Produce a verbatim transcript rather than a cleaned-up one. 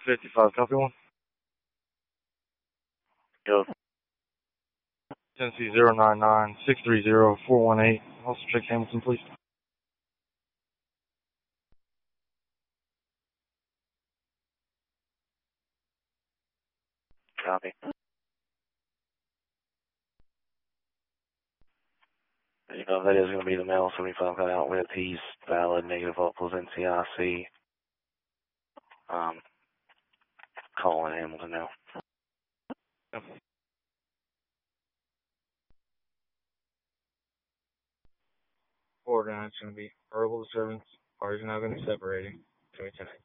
fifty-five, copy one. Go. Tennessee zero nine nine six three zero four one eight. Also check Hamilton, please. Copy. You know, that is going to be the mail seventy-five cut out with. He's valid, negative uploads N C I C. Um, calling Hamilton now. Yep. Order nine is going to be verbal disturbance. Parties are now going to be separating. twenty ten.